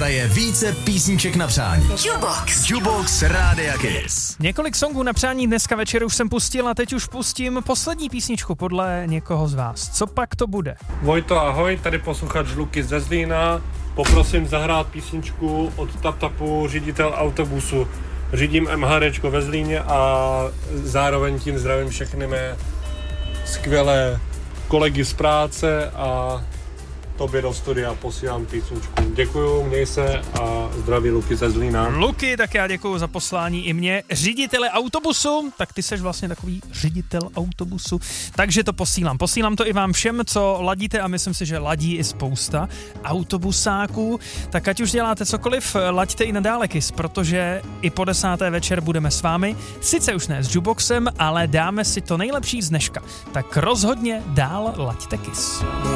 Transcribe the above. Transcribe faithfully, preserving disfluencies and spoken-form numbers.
hraje více písniček na přání. Jukebox. Jukebox Rádia Kiss. Několik songů na přání dneska večer už jsem pustil a teď už pustím poslední písničku podle někoho z vás. Co pak to bude? Vojto, ahoj, tady posluchač Luky ze Zlína. Poprosím zahrát písničku od Tap Tapu, ředitel autobusu. Řídím MHDčko ve Zlíně a zároveň tím zdravím všechny mé skvělé kolegy z práce a tobě do studia posílám písničku. Děkuju, měj se a zdraví Luky ze Zlína. Luky, tak já děkuju za poslání i mě. Ředitele autobusu, tak ty seš vlastně takový ředitel autobusu, takže to posílám. Posílám to i vám všem, co ladíte a myslím si, že ladí i spousta autobusáků. Tak ať už děláte cokoliv, laďte i nadále Kiss, protože i po desáté večer budeme s vámi. Sice už ne s Jukeboxem, ale dáme si to nejlepší z dneška. Tak rozhodně dál laďte Kiss.